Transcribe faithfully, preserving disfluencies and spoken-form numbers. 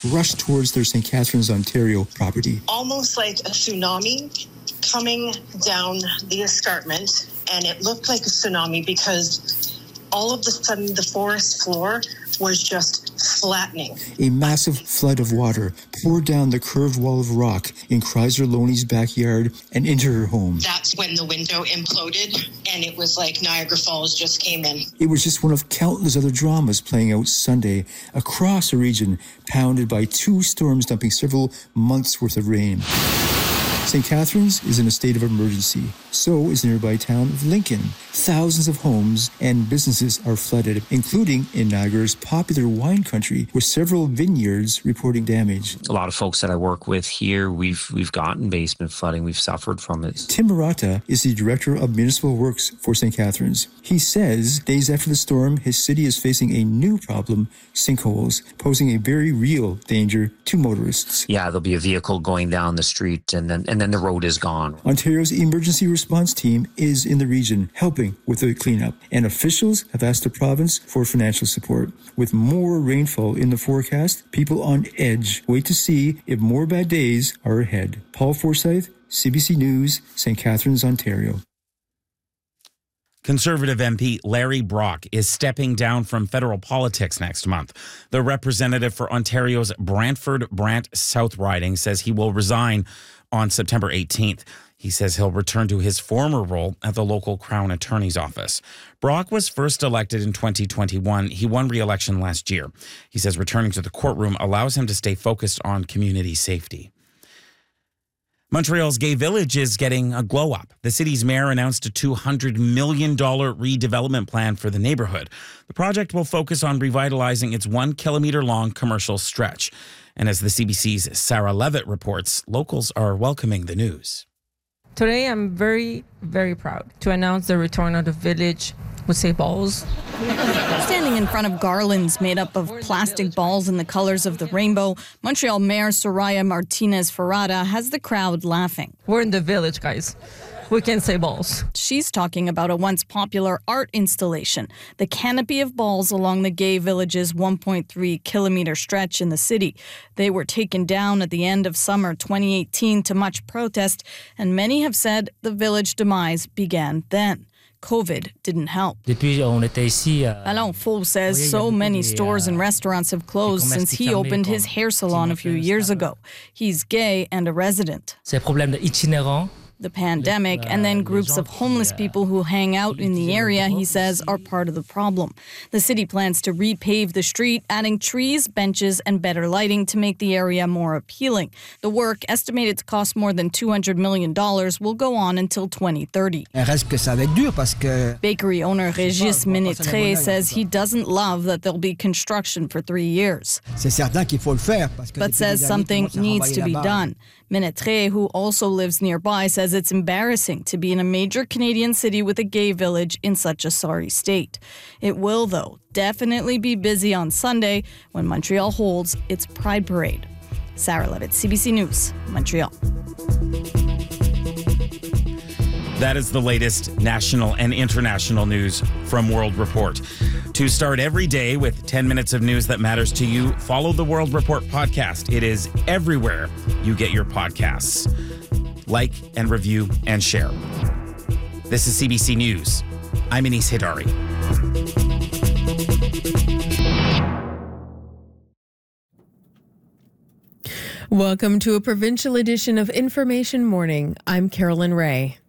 rushed towards their Saint Catharines, Ontario property. Almost like a tsunami coming down the escarpment, and it looked like a tsunami because all of a sudden the forest floor was just flattening. A massive flood of water poured down the curved wall of rock in Chrysler Loney's backyard and into her home. That's when the window imploded, and it was like Niagara Falls just came in. It was just one of countless other dramas playing out Sunday across a region pounded by two storms dumping several months' worth of rain. Saint Catharines is in a state of emergency. So is the nearby town of Lincoln. Thousands of homes and businesses are flooded, including in Niagara's popular wine country, with several vineyards reporting damage. A lot of folks that I work with here, we've we've gotten basement flooding. We've suffered from it. Tim Murata is the Director of Municipal Works for Saint Catharines. He says days after the storm, his city is facing a new problem, sinkholes, posing a very real danger to motorists. Yeah, there'll be a vehicle going down the street and then and then the road is gone. Ontario's emergency response team is in the region helping with the cleanup, and officials have asked the province for financial support. With more rainfall in the forecast, people on edge wait to see if more bad days are ahead. Paul Forsyth, C B C News, Saint Catharines, Ontario. Conservative M P Larry Brock is stepping down from federal politics next month. The representative for Ontario's Brantford-Brant South riding says he will resign on September eighteenth. He says he'll return to his former role at the local Crown Attorney's Office. Brock was first elected in twenty twenty-one. He won re-election last year. He says returning to the courtroom allows him to stay focused on community safety. Montreal's Gay Village is getting a glow-up. The city's mayor announced a two hundred million dollars redevelopment plan for the neighborhood. The project will focus on revitalizing its one-kilometer-long commercial stretch. And as the C B C's Sarah Levitt reports, locals are welcoming the news. Today, I'm very, very proud to announce the return of the village with say balls. Standing in front of garlands made up of plastic balls in the colors of the rainbow, Montreal Mayor Soraya Martinez-Ferrada has the crowd laughing. We're in the village, guys. We can say balls. She's talking about a once popular art installation, the canopy of balls along the Gay Village's one point three kilometer stretch in the city. They were taken down at the end of summer twenty eighteen to much protest, and many have said the village demise began then. COVID didn't help. Alain Faux says so many stores and restaurants have closed since he opened his hair salon a few years ago. He's gay and a resident. The pandemic and then groups of homeless people who hang out in the area, he says, are part of the problem. The city plans to repave the street, adding trees, benches, and better lighting to make the area more appealing. The work, estimated to cost more than two hundred million dollars, will go on until twenty thirty. Bakery owner Régis Ménétré says he doesn't love that there'll be construction for three years, but says something needs to be done. Ménétré, who also lives nearby, says it's embarrassing to be in a major Canadian city with a gay village in such a sorry state. It will, though, definitely be busy on Sunday when Montreal holds its Pride Parade. Sarah Levitt, C B C News, Montreal. That is the latest national and international news from World Report. To start every day with ten minutes of news that matters to you, follow the World Report podcast. It is everywhere you get your podcasts. Like and review and share. This is C B C News. I'm Anis Hidari. Welcome to a provincial edition of Information Morning. I'm Carolyn Ray.